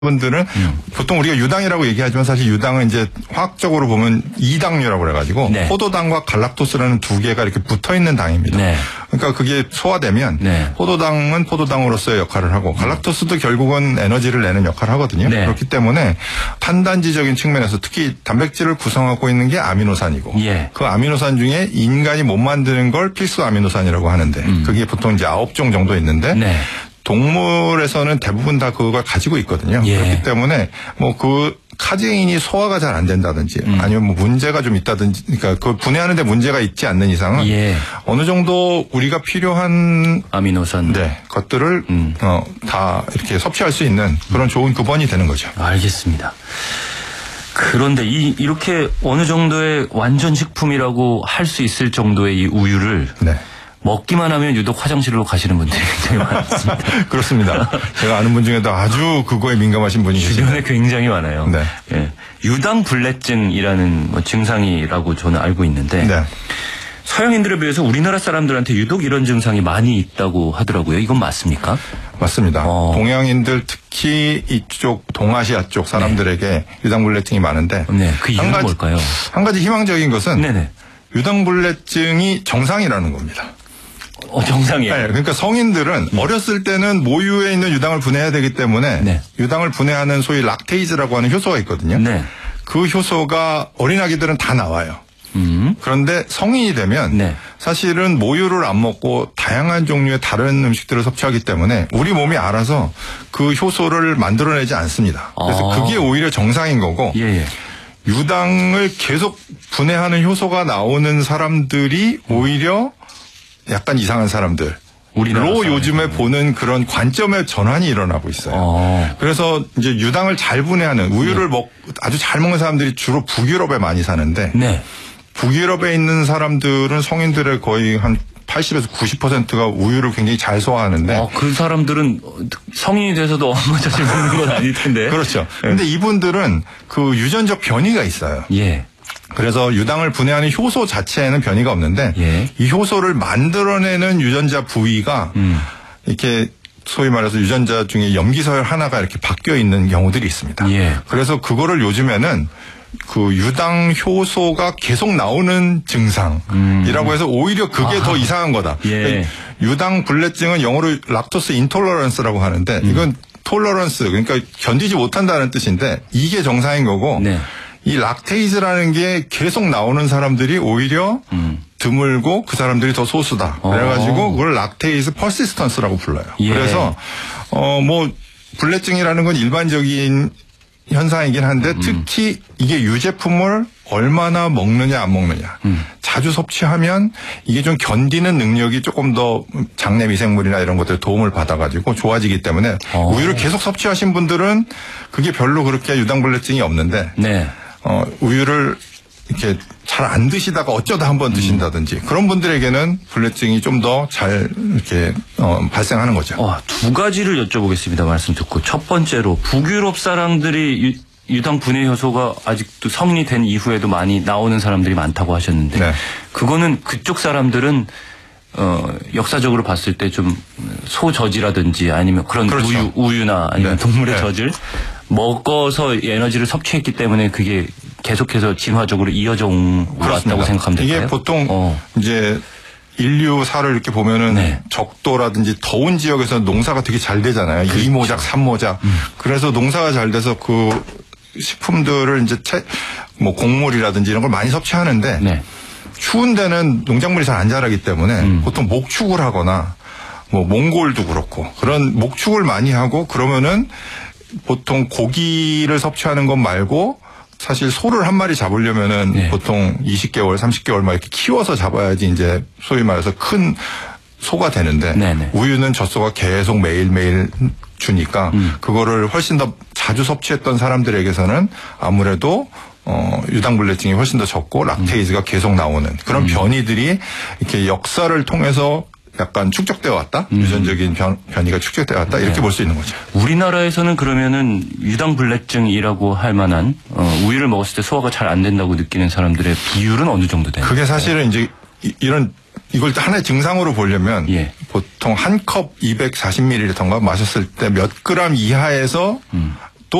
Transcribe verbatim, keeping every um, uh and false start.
분들은 음. 보통 우리가 유당이라고 얘기하지만 사실 유당은 이제 화학적으로 보면 이당류라고 그래가지고 네. 포도당과 갈락토스라는 두 개가 이렇게 붙어 있는 당입니다. 네. 그러니까 그게 소화되면 네. 포도당은 포도당으로서의 역할을 하고 갈락토스도 결국은 에너지를 내는 역할을 하거든요. 네. 그렇기 때문에 탄단지적인 측면에서 특히 단백질을 구성하고 있는 게 아미노산이고 예. 그 아미노산 중에 인간이 못 만드는 걸 필수 아미노산이라고 하는데 음. 그게 보통 이제 아홉 종 정도 있는데 네. 동물에서는 대부분 다 그걸 가지고 있거든요. 예. 그렇기 때문에 뭐 그 카제인이 소화가 잘 안 된다든지 음. 아니면 뭐 문제가 좀 있다든지 그러니까 그 분해하는데 문제가 있지 않는 이상은 예. 어느 정도 우리가 필요한 아미노산 네, 것들을 음. 어, 다 이렇게 섭취할 수 있는 그런 좋은 급원이 되는 거죠. 알겠습니다. 그런데 이 이렇게 어느 정도의 완전 식품이라고 할 수 있을 정도의 이 우유를 네. 먹기만 하면 유독 화장실로 가시는 분들이 굉장히 많습니다. 그렇습니다. 제가 아는 분 중에도 아주 그거에 민감하신 분이 계세요. 주변에 굉장히 많아요. 네. 예. 유당불내증이라는 뭐 증상이라고 저는 알고 있는데 네. 서양인들에 비해서 우리나라 사람들한테 유독 이런 증상이 많이 있다고 하더라고요. 이건 맞습니까? 맞습니다. 어. 동양인들 특히 이쪽 동아시아 쪽 사람들에게 네. 유당불내증이 많은데 네. 그 이유는 가지, 뭘까요? 한 가지 희망적인 것은 네네. 유당불내증이 정상이라는 겁니다. 어, 정상이에요. 네, 그러니까 성인들은 음. 어렸을 때는 모유에 있는 유당을 분해해야 되기 때문에 네. 유당을 분해하는 소위 락테이즈라고 하는 효소가 있거든요. 네. 그 효소가 어린아기들은 다 나와요. 음. 그런데 성인이 되면 네. 사실은 모유를 안 먹고 다양한 종류의 다른 음식들을 섭취하기 때문에 우리 몸이 알아서 그 효소를 만들어내지 않습니다. 그래서 아. 그게 오히려 정상인 거고 예. 유당을 계속 분해하는 효소가 나오는 사람들이 오히려 약간 이상한 사람들. 로 요즘에 보는 그런 관점의 전환이 일어나고 있어요. 어. 그래서 이제 유당을 잘 분해하는 우유를 네. 먹 아주 잘 먹는 사람들이 주로 북유럽에 많이 사는데 네. 북유럽에 있는 사람들은 성인들의 거의 한 팔십에서 구십 퍼센트가 우유를 굉장히 잘 소화하는데 어, 그 사람들은 성인이 돼서도 엄마 젖을 먹는 건 아닐 텐데. 그렇죠. 그런데 네. 이분들은 그 유전적 변이가 있어요. 예. 그래서 유당을 분해하는 효소 자체에는 변이가 없는데 예. 이 효소를 만들어내는 유전자 부위가 음. 이렇게 소위 말해서 유전자 중에 염기서열 하나가 이렇게 바뀌어 있는 경우들이 있습니다. 예. 그래서 그거를 요즘에는 그 유당 효소가 계속 나오는 증상이라고 음. 해서 오히려 그게 아하. 더 이상한 거다. 예. 그러니까 유당 불내증은 영어로 락토스 인톨러런스라고 하는데 음. 이건 톨러런스 그러니까 견디지 못한다는 뜻인데 이게 정상인 거고 네. 이 락테이즈라는 게 계속 나오는 사람들이 오히려 음. 드물고 그 사람들이 더 소수다. 어. 그래가지고 그걸 락테이즈 퍼시스턴스라고 불러요. 예. 그래서 어 뭐 불내증이라는 건 일반적인 현상이긴 한데 음. 특히 이게 유제품을 얼마나 먹느냐 안 먹느냐 음. 자주 섭취하면 이게 좀 견디는 능력이 조금 더 장내 미생물이나 이런 것들 도움을 받아가지고 좋아지기 때문에 어. 우유를 계속 섭취하신 분들은 그게 별로 그렇게 유당불내증이 없는데 네. 어, 우유를 이렇게 잘 안 드시다가 어쩌다 한번 드신다든지 음. 그런 분들에게는 불내증이 좀 더 잘 이렇게 어, 발생하는 거죠. 어, 두 가지를 여쭤보겠습니다. 말씀 듣고 첫 번째로 북유럽 사람들이 유, 유당 분해 효소가 아직도 성인이 된 이후에도 많이 나오는 사람들이 많다고 하셨는데 네. 그거는 그쪽 사람들은 어, 역사적으로 봤을 때 좀 소저지라든지 아니면 그런 그렇죠. 우유, 우유나 아니면 네. 동물의 네. 젖을 먹어서 에너지를 섭취했기 때문에 그게 계속해서 진화적으로 이어져 왔다고 생각하면 될까요? 이게 보통 어. 이제 인류사를 이렇게 보면은 네. 적도라든지 더운 지역에서 농사가 되게 잘 되잖아요. 그렇죠. 이모작, 삼모작. 음. 그래서 농사가 잘 돼서 그 식품들을 이제 채, 뭐 곡물이라든지 이런 걸 많이 섭취하는데 네. 추운 데는 농작물이 잘 안 자라기 때문에 음. 보통 목축을 하거나 뭐 몽골도 그렇고 그런 목축을 많이 하고 그러면은 보통 고기를 섭취하는 것 말고 사실 소를 한 마리 잡으려면은 네. 보통 이십 개월, 삼십 개월 막 이렇게 키워서 잡아야지 이제 소위 말해서 큰 소가 되는데 네네. 우유는 젖소가 계속 매일매일 주니까 음. 그거를 훨씬 더 자주 섭취했던 사람들에게서는 아무래도 어, 유당불내증이 훨씬 더 적고 락테이즈가 음. 계속 나오는 그런 음. 변이들이 이렇게 역사를 통해서 약간 축적되어 왔다. 음. 유전적인 변, 변이가 축적되어 왔다. 이렇게 네. 볼 수 있는 거죠. 우리나라에서는 그러면은 유당불내증이라고 할 만한 어, 우유를 먹었을 때 소화가 잘 안 된다고 느끼는 사람들의 비율은 어느 정도 되나요? 그게 사실은 이제 이, 이런 이걸 하나의 증상으로 보려면 예. 보통 한 컵 이백사십 밀리리터인가 마셨을 때 몇 그램 이하에서 음.